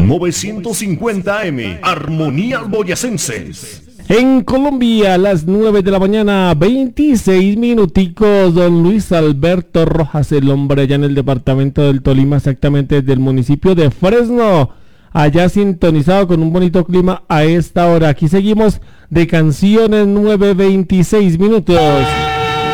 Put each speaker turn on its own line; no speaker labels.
950 AM, Armonías Boyacenses.
En Colombia, a las 9 de la mañana, 26 minuticos, don Luis Alberto Rojas, el hombre allá en el departamento del Tolima, exactamente desde el municipio de Fresno, allá sintonizado con un bonito clima a esta hora. Aquí seguimos de canciones, 9:26 minutos.